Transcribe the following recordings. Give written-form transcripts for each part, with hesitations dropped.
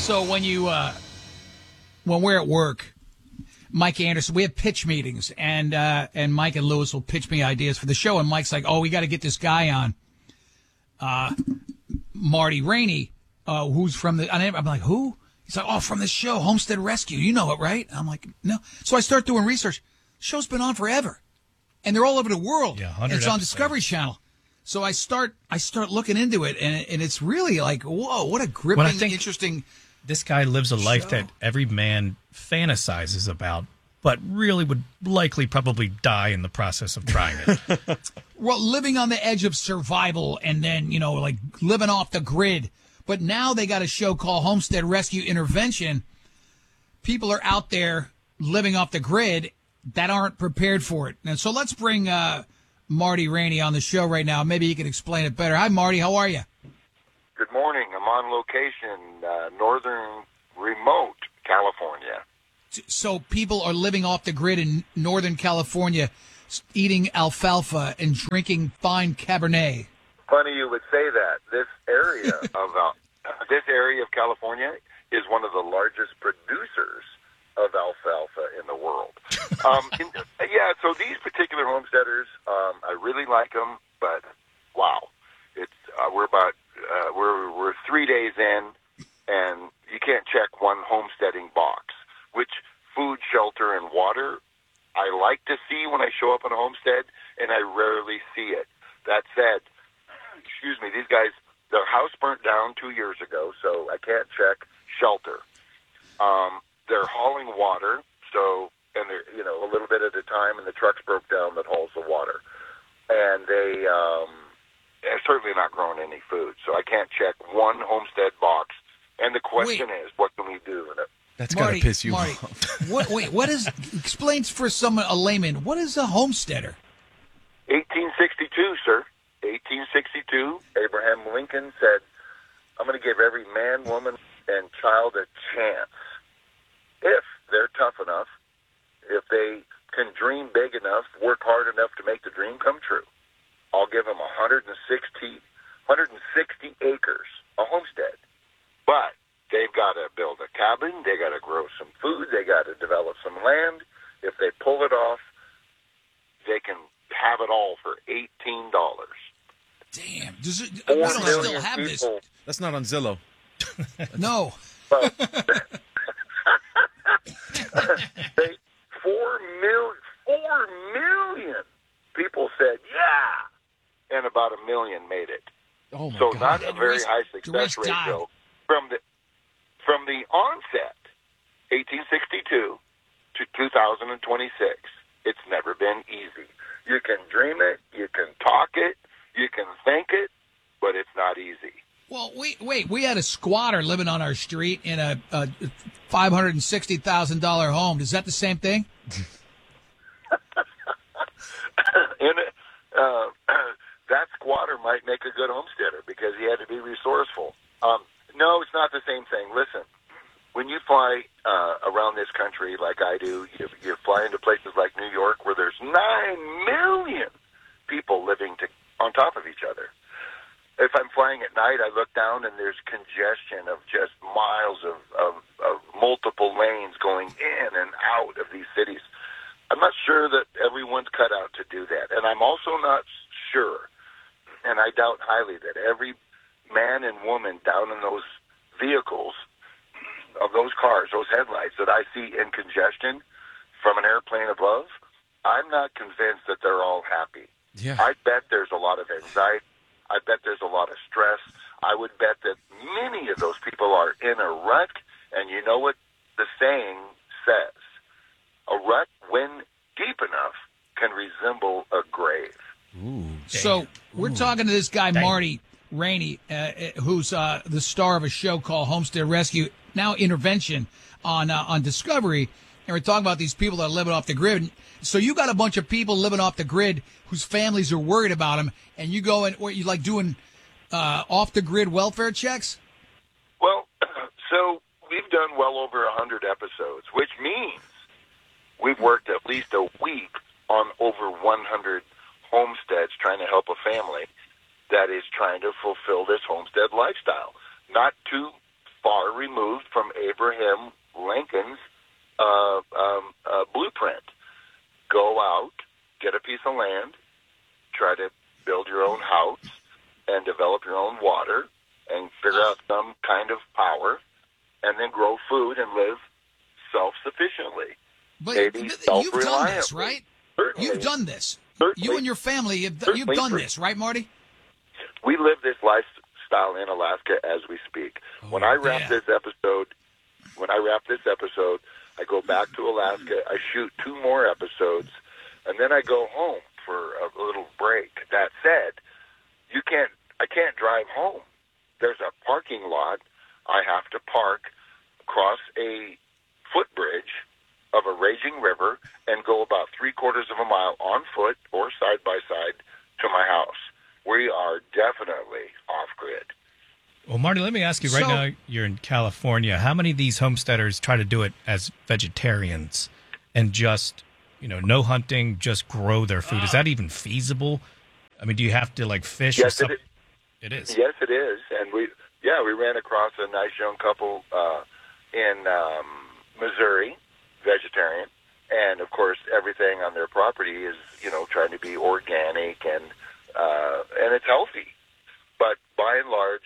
So when we're at work, Mike Anderson, we have pitch meetings, and Mike and Lewis will pitch me ideas for the show, and Mike's like, "Oh, we got to get this guy on, Marty Rainey, who's from the." I'm like, "Who?" He's like, "Oh, from this show, Homestead Rescue. You know it, right?" I'm like, "No." So I start doing research. The show's been on forever, and they're all over the world. Yeah, 100 and it's on episodes. Discovery Channel. So I start looking into it, and it's really like, whoa, what a gripping, interesting. This guy lives a life show. that every man fantasizes about, but really would likely probably die in the process of trying it. Well, living on the edge of survival, and then like living off the grid. But now they got a show called Homestead Rescue Intervention. People are out there living off the grid that aren't prepared for it. And so let's bring Marty Rainey on the show right now. Maybe he can explain it better. Hi, Marty. How are you? Good morning. I'm on location, northern remote California. So people are living off the grid in Northern California, eating alfalfa and drinking fine Cabernet. Funny you would say that. This area of California is one of the largest producers of alfalfa in the world. Yeah, so these particular homesteaders, I really like them, but wow, it's we're 3 days in, and you can't check one homesteading box. Which food, shelter, and water I like to see when I show up on a homestead, and I rarely see it. That said, excuse me, these guys, their house burnt down 2 years ago, so I can't check shelter. They're hauling water, and they're a little bit at a time, and the trucks broke down that hauls the water, and they're certainly not growing any food, so I can't check one homestead box. And the question is, what can we do? That's got to piss you Marty, off. what is? Explains for a layman. What is a homesteader? 1862, sir. 1862. Abraham Lincoln said, "I'm going to give every man, woman, and child a chance if they're tough enough, if they can dream big enough, work hard enough to make the dream come true. I'll give them 160 acres, a homestead, but." They've got to build a cabin. They got to grow some food. They got to develop some land. If they pull it off, they can have it all for $18. Damn! Does it? Four We don't million still have this. people. That's not on Zillow. No. Well, 4 million people said yeah, and about 1 million made it. Oh my So God. not a And the very rest- high the success rest ratio from the onset, 1862 to 2026. It's never been easy. You can dream it, you can talk it, you can think it, but it's not easy. Well, wait. We had a squatter living on our street in a $560,000 home. Is that the same thing? That squatter might make a good homesteader because he had to be resourceful. No, it's not the same thing. Listen, when you fly around this country like I do, you fly into places like New York where there's 9 million people living on top of each other. If I'm flying at night, I look down and there's congestion of just miles of multiple lanes going in and out of these cities. I'm not sure that everyone's cut out to do that. And I'm also not sure, and I doubt highly, that every man and woman down in those vehicles, of those cars, those headlights that I see in congestion from an airplane above, I'm not convinced that they're all happy. Yeah. I bet there's a lot of anxiety. I bet there's a lot of stress. I would bet that many of those people are in a rut, and you know what the saying says? A rut, when deep enough, can resemble a grave. Ooh. So we're talking to this guy, Marty Rainey, who's the star of a show called Homestead Rescue, now Intervention on Discovery. And we're talking about these people that are living off the grid. So you got a bunch of people living off the grid whose families are worried about them, and you go and what you like doing off the grid welfare checks? Well, so we've done well over 100 episodes, which means we've worked at least a week on over 100 homesteads trying to help a family that is trying to fulfill this homestead lifestyle. Not too far removed from Abraham Lincoln's blueprint. Go out, get a piece of land, try to build your own house, and develop your own water, and figure out some kind of power, and then grow food and live self-sufficiently. But Maybe you've done this, self-reliantly. right? Certainly. You've done this. Certainly. You and your family, you've done this, right, Marty? We live this lifestyle in Alaska as we speak. When I wrap this episode, I go back to Alaska. I shoot 2 more episodes, and then I go home for a little break. That said, I can't drive home. There's a parking lot. I have to park across a footbridge of a raging river and go about 3/4 of a mile on foot or side by side to my house. We are definitely off grid. Well, Marty, let me ask you, right now you're in California. How many of these homesteaders try to do it as vegetarians and just, no hunting, just grow their food? Is that even feasible? I mean, do you have to fish or something? It is. Yes, it is. And we ran across a nice young couple in Missouri, vegetarian, and of course everything on their property is trying to be organic and it's healthy. But by and large,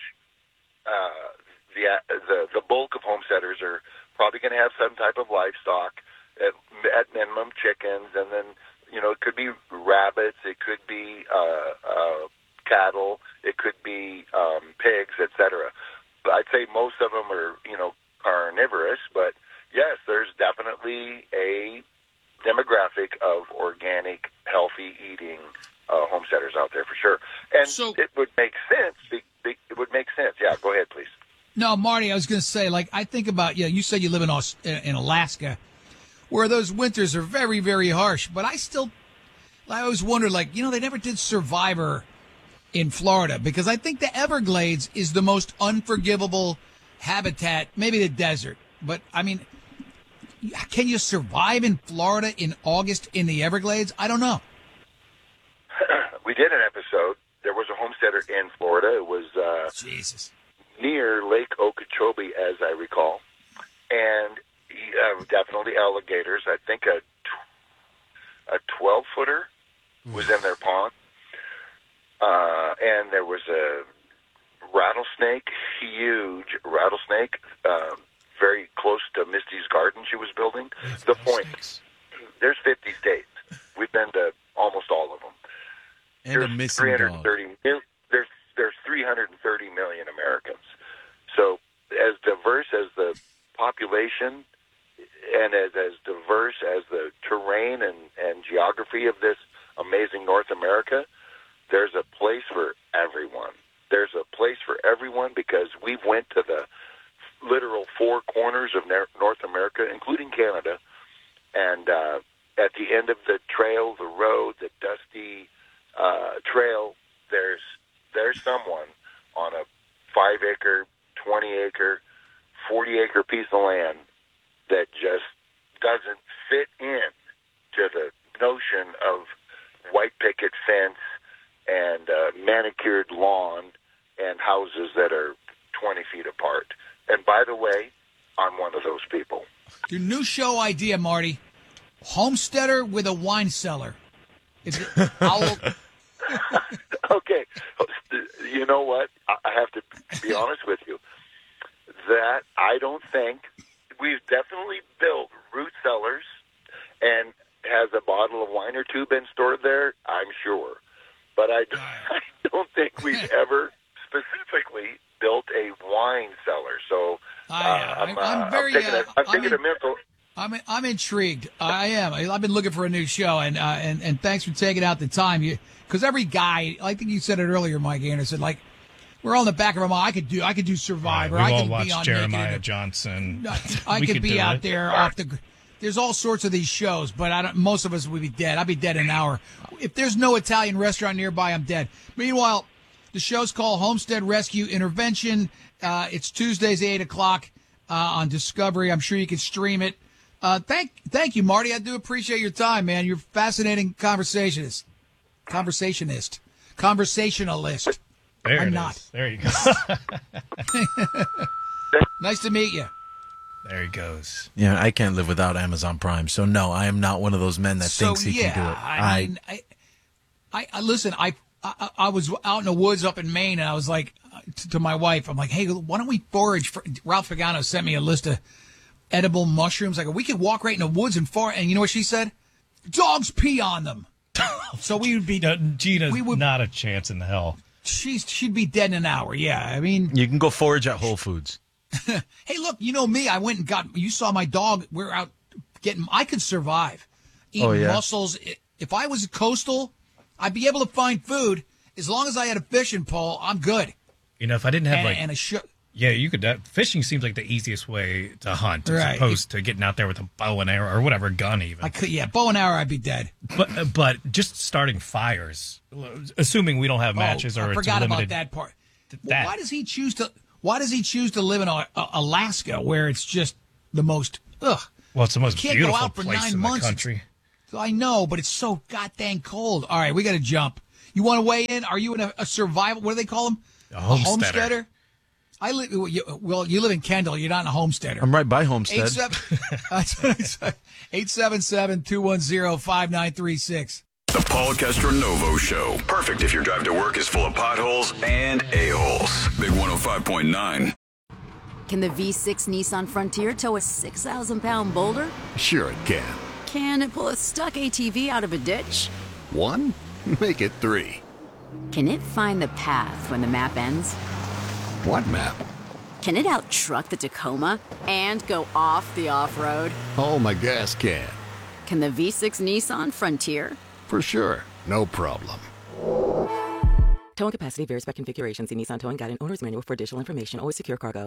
the bulk of homesteaders are probably going to have some type of livestock, at minimum chickens, and then it could be rabbits, it could be cattle, it could be pigs, etc. But I'd say most of them are carnivorous, but yes, there's definitely a demographic of organic, healthy eating homesteaders out there for sure, and it would make sense. It would make sense. Yeah, go ahead, please. No, Marty, I was going to say, I think about, you said you live in Alaska, where those winters are very, very harsh. But I always wondered, they never did Survivor in Florida, because I think the Everglades is the most unforgivable habitat, maybe the desert. But, I mean, can you survive in Florida in August in the Everglades? I don't know. We did an episode. There was a homesteader in Florida. It was Jesus. Near Lake Okeechobee, as I recall, and definitely alligators. I think a 12-footer was in their pond, and there was a rattlesnake, huge rattlesnake, very close to Misty's garden she was building. The point, there's 50 states. We've been to almost all of them. And a missing dog. There's 330 million Americans. So as diverse as the population and as diverse as the terrain and geography of this amazing North America, there's a place for everyone. There's a place for everyone because we went to the literal 4 corners of North America, including Canada, and at the end of the trail, the road, the dusty trail, there's someone on a 5-acre, 20-acre, 40-acre piece of land that just doesn't fit in to the notion of white picket fence and manicured lawn and houses that are 20 feet apart. And by the way, I'm one of those people. Your new show idea, Marty. Homesteader with a wine cellar. Okay. You know what? I have to be honest with you. That I don't think we've definitely built root cellars, and has a bottle of wine or two been stored there? I'm sure. But I don't think we've ever specifically built a wine cellar. So I'm taking a mental. I'm intrigued. I am. I've been looking for a new show, and thanks for taking out the time. Because every guy, I think you said it earlier, Mike Anderson, we're all in the back of our mind. I could do Survivor. Right, I could be on Jeremiah Johnson. I could be out there off the. There's all sorts of these shows, but most of us would be dead. I'd be dead in an hour. If there's no Italian restaurant nearby, I'm dead. Meanwhile, the show's called Homestead Rescue Intervention. It's Tuesdays, 8 o'clock on Discovery. I'm sure you can stream it. Thank you, Marty. I do appreciate your time, man. You're a fascinating conversationalist. There I'm it not. is. There you go. Nice to meet you. There he goes. Yeah, I can't live without Amazon Prime. So no, I am not one of those men that thinks he can do it. I mean, I listen. I was out in the woods up in Maine, and I was like to my wife, I'm like, hey, why don't we forage? Ralph Pagano sent me a list of edible mushrooms. I go, we could walk right in the woods and forage. And you know what she said? Dogs pee on them. So we would be. Gina's not a chance in hell. She'd be dead in an hour. Yeah, I mean, you can go forage at Whole Foods. Hey, look, you know me. I went and got. You saw my dog. We're out getting. I could survive eating mussels. If I was coastal, I'd be able to find food as long as I had a fishing pole. I'm good. You know, if I didn't have yeah, you could. Fishing seems like the easiest way to hunt, as opposed to getting out there with a bow and arrow or whatever gun. Even I could, bow and arrow, I'd be dead. But just starting fires, assuming we don't have matches or I forgot it's limited, about that part. Well, why does he choose to live in Alaska, where it's just the most? Ugh. Well, it's the most beautiful beautiful go out for place 9 in months. the country. I know, but it's so goddamn cold. All right, we got to jump. You want to weigh in? Are you in a survival? What do they call them? A homesteader. I live. Well, you live in Kendall. You're not in a homesteader. I'm right by Homestead. 877-210-5936. The Paul Castronovo Show. Perfect if your drive to work is full of potholes and a-holes. Big 105.9. Can the V6 Nissan Frontier tow a 6,000-pound boulder? Sure it can. Can it pull a stuck ATV out of a ditch? 1? Make it 3. Can it find the path when the map ends? What map? Can it out-truck the Tacoma and go off the off-road? Oh, my gas can. Can the V6 Nissan Frontier? For sure. No problem. Towing capacity varies by configuration. See Nissan Towing Guide and Owner's Manual for additional information. Always secure cargo.